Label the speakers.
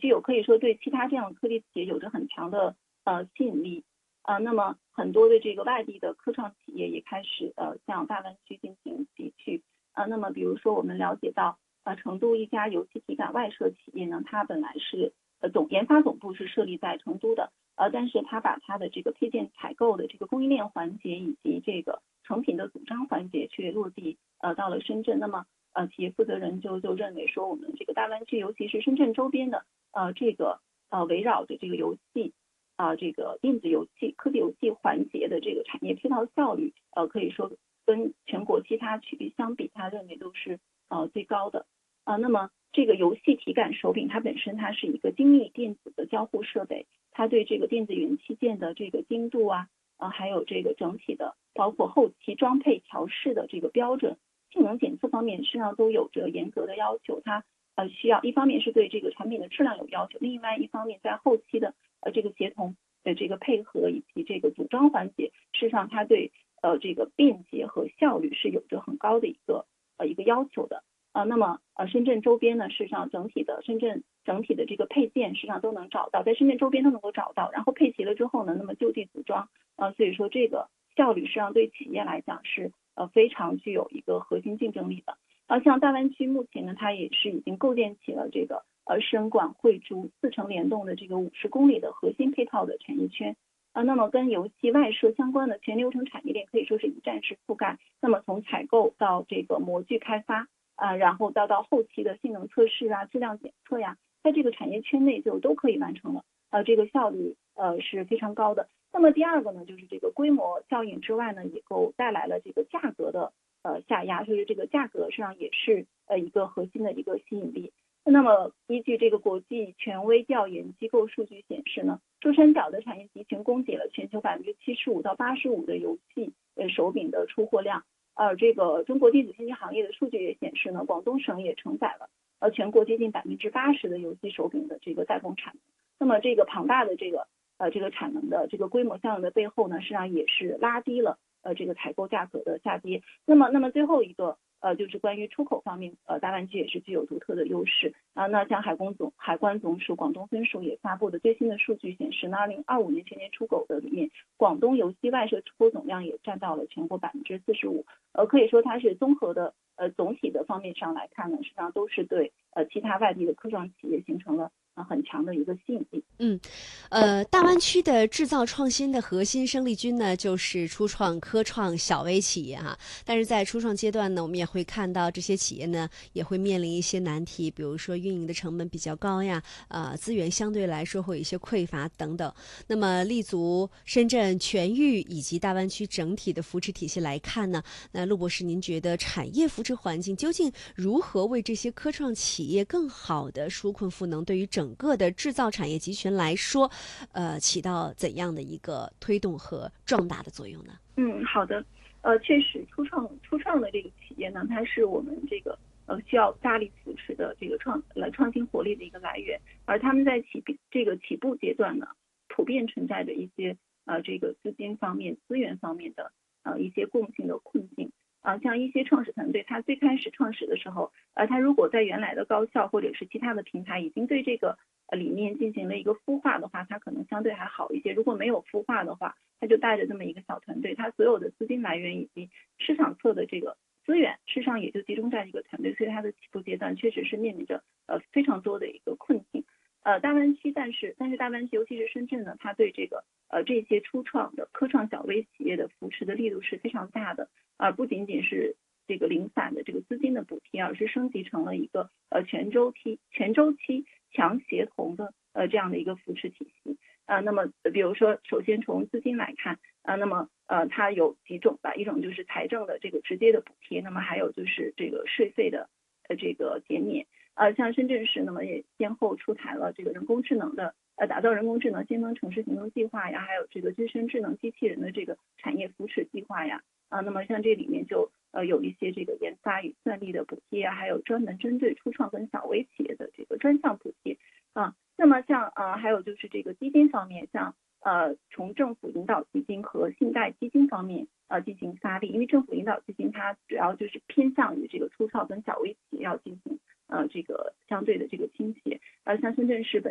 Speaker 1: 具有可以说对其他这样的科技企业有着很强的吸引力。那么很多的这个外地的科创企业也开始向大湾区进行集聚。那么比如说我们了解到成都一家游戏体感外设企业呢，它本来是研发总部是设立在成都的，但是它把它的这个配件采购的这个供应链环节以及这个成品的组装环节却落地到了深圳。那么企业负责人就认为说，我们这个大湾区，尤其是深圳周边的这个围绕着这个游戏这个电子游戏、科技游戏环节的这个产业配套效率，可以说跟全国其他区域相比，他认为都是最高的。那么这个游戏体感手柄，它本身它是一个精密电子的交互设备，它对这个电子元器件的这个精度还有这个整体的包括后期装配调试的这个标准、性能检测方面，实际上都有着严格的要求。它需要一方面是对这个产品的质量有要求，另外一方面在后期的这个协同的这个配合以及这个组装环节，事实上它对这个便捷和效率是有着很高的一个要求的。那么深圳周边呢，事实上深圳整体的这个配件实际上都能找到，在深圳周边都能够找到，然后配齐了之后呢，那么就地组装所以说这个效率实际上对企业来讲是非常具有一个核心竞争力的。像大湾区目前呢，它也是已经构建起了这个深广汇珠4城联动的这个50公里的核心配套的产业圈。那么跟游戏外设相关的全流程产业链可以说是一站式覆盖。那么从采购到这个模具开发然后到后期的性能测试质量检测在这个产业圈内就都可以完成了。这个效率是非常高的。那么第二个呢，就是这个规模效应之外呢，也够带来了这个价格的下压，就是这个价格实际上也是一个核心的一个吸引力。那么依据这个国际权威调研机构数据显示呢，珠三角的产业集群供给了全球75%到85%的游戏手柄的出货量。这个中国电子信息行业的数据也显示呢，广东省也承载了全国接近80%的游戏手柄的这个代工产能。那么这个庞大的这个产能的这个规模效应的背后呢，实际上也是拉低了这个采购价格的下跌。那么最后一个就是关于出口方面，大湾区也是具有独特的优势那像海关总署广东分署也发布的最新的数据显示呢，2025年全年出口的里面，广东游戏外设出口总量也占到了全国45%。可以说它是综合的总体的方面上来看呢，实际上都是对其他外地的科创企业形成了很强的一个吸引力。
Speaker 2: 大湾区的制造创新的核心生力军呢，就是初创、科创、小微企业但是在初创阶段呢，我们也会看到这些企业呢，也会面临一些难题，比如说运营的成本比较高资源相对来说会有一些匮乏等等。那么立足深圳全域以及大湾区整体的扶持体系来看呢，那陆博士，您觉得产业扶持环境究竟如何为这些科创企业更好的纾困赋能，对于整个的制造产业集群来说起到怎样的一个推动和壮大的作用呢？
Speaker 1: 好的。确实初创的这个企业呢，它是我们这个需要大力扶持的这个创新活力的一个来源。而他们在起步阶段呢，普遍存在着一些这个资金方面、资源方面的一些共性的困境。像一些创始团队，他最开始创始的时候，他如果在原来的高校或者是其他的平台已经对这个理念进行了一个孵化的话，他可能相对还好一些。如果没有孵化的话，他就带着这么一个小团队，他所有的资金来源以及市场侧的这个资源，事实上也就集中在一个团队，所以他的起步阶段确实是面临着非常多的一个困境。大湾区，但是大湾区尤其是深圳呢，它对这个这些初创的科创小微企业的扶持的力度是非常大的，不仅仅是这个零散的这个资金的补贴，而是升级成了一个全周期强协同的这样的一个扶持体系。那么比如说，首先从资金来看那么它有几种吧，一种就是财政的这个直接的补贴，那么还有就是这个税费的这个减免。像深圳市，那么也先后出台了这个人工智能的打造人工智能先锋城市行动计划还有这个自身智能机器人的这个产业扶持计划那么像这里面就有一些这个研发与算力的补贴还有专门针对初创跟小微企业的这个专项补贴那么像还有就是这个基金方面，像从政府引导基金和信贷基金方面进行发力。因为政府引导基金它主要就是偏向于这个初创跟小微企业要进行这个相对的这个倾斜。像深圳市